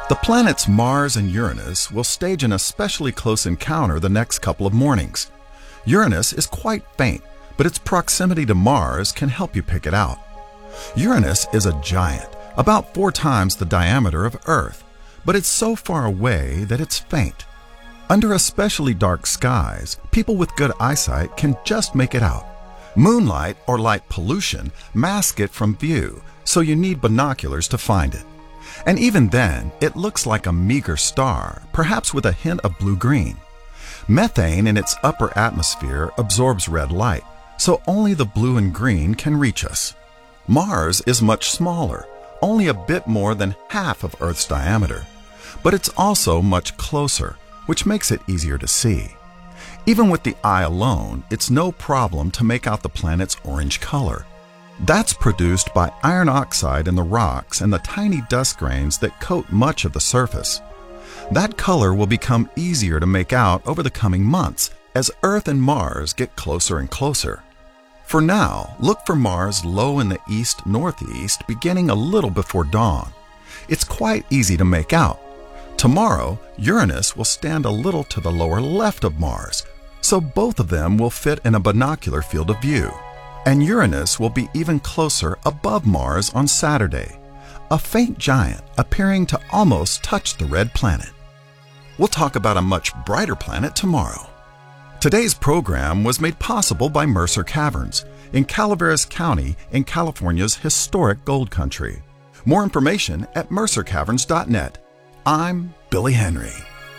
The planets Mars and Uranus will stage an especially close encounter the next couple of mornings. Uranus is quite faint, but its proximity to Mars can help you pick it out. Uranus is a giant, about 4 times the diameter of Earth, but it's so far away that it's faint. Under especially dark skies, people with good eyesight can just make it out. Moonlight or light pollution mask it from view, so you need binoculars to find it. And even then, it looks like a meager star, perhaps with a hint of blue-green. Methane in its upper atmosphere absorbs red light, so only the blue and green can reach us. Mars is much smaller, only a bit more than half of Earth's diameter, but it's also much closer, which makes it easier to see. Even with the eye alone, it's no problem to make out the planet's orange color. That's produced by iron oxide in the rocks and the tiny dust grains that coat much of the surface. That color will become easier to make out over the coming months as Earth and Mars get closer and closer. For now, look for Mars low in the east-northeast beginning a little before dawn. It's quite easy to make out. Tomorrow, Uranus will stand a little to the lower left of Mars, so both of them will fit in a binocular field of view. And Uranus will be even closer above Mars on Saturday, a faint giant appearing to almost touch the red planet. We'll talk about a much brighter planet tomorrow. Today's program was made possible by Mercer Caverns in Calaveras County in California's historic gold country. More information at mercercaverns.net. I'm Billy Henry.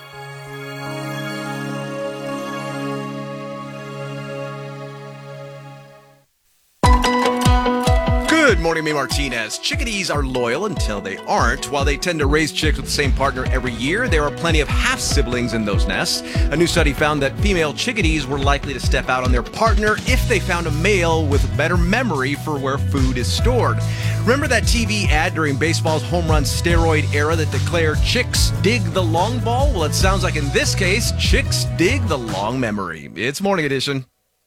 Good morning, May Martinez. Chickadees are loyal until they aren't. While they tend to raise chicks with the same partner every year, there are plenty of half-siblings in those nests. A new study found that female chickadees were likely to step out on their partner if they found a male with better memory for where food is stored. Remember that TV ad during baseball's home run steroid era that declared chicks dig the long ball? Well, it sounds like in this case, chicks dig the long memory. It's Morning Edition.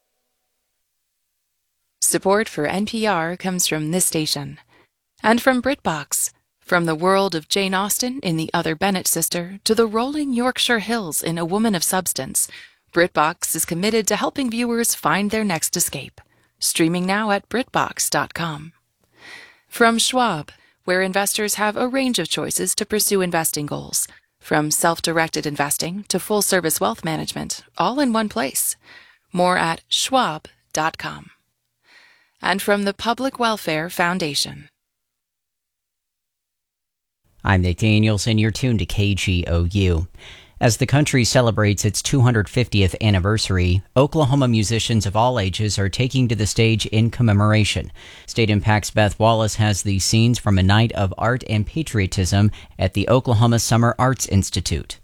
Support for NPR comes from this station. And from BritBox. From the world of Jane Austen in The Other Bennett Sister to the rolling Yorkshire Hills in A Woman of Substance, BritBox is committed to helping viewers find their next escape. Streaming now at BritBox.com. From Schwab, where investors have a range of choices to pursue investing goals. From self-directed investing to full-service wealth management, all in one place. More at Schwab.com. And from the Public Welfare Foundation. I'm Nick Daniels, and you're tuned to KGOU. As the country celebrates its 250th anniversary, Oklahoma musicians of all ages are taking to the stage in commemoration. State Impact's Beth Wallace has the scenes from a night of art and patriotism at the Oklahoma Summer Arts Institute.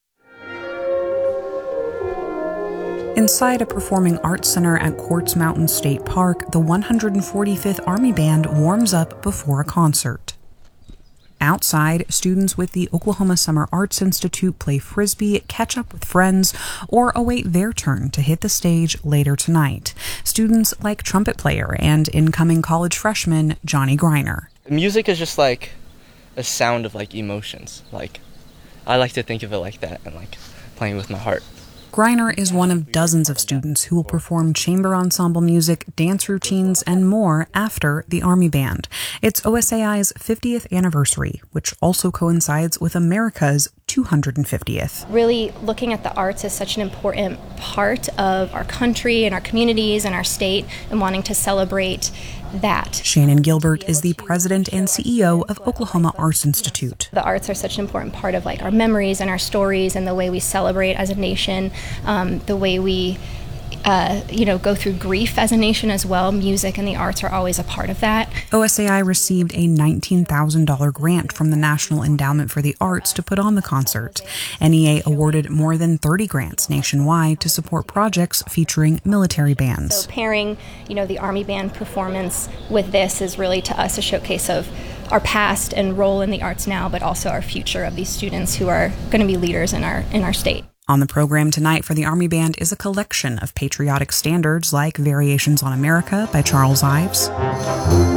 Inside a performing arts center at Quartz Mountain State Park, the 145th Army Band warms up before a concert. Outside, students with the Oklahoma Summer Arts Institute play frisbee, catch up with friends, or await their turn to hit the stage later tonight. Students like trumpet player and incoming college freshman Johnny Greiner. Music is just like a sound of like emotions. Like, I like to think of it like that and like playing with my heart. Greiner is one of dozens of students who will perform chamber ensemble music, dance routines, and more after the Army Band. It's OSAI's 50th anniversary, which also coincides with America's 250th. Really looking at the arts as such an important part of our country and our communities and our state, and wanting to celebrate that. Shannon Gilbert is the president and CEO of Oklahoma Arts Institute. The arts are such an important part of like our memories and our stories and the way we celebrate as a nation, the way we go through grief as a nation as well. Music and the arts are always a part of that. OSAI received a $19,000 grant from the National Endowment for the Arts to put on the concert. NEA awarded more than 30 grants nationwide to support projects featuring military bands. So pairing, the Army Band performance with this is really to us a showcase of our past and role in the arts now, but also our future of these students who are going to be leaders in our state. On the program tonight for the Army Band is a collection of patriotic standards like Variations on America by Charles Ives,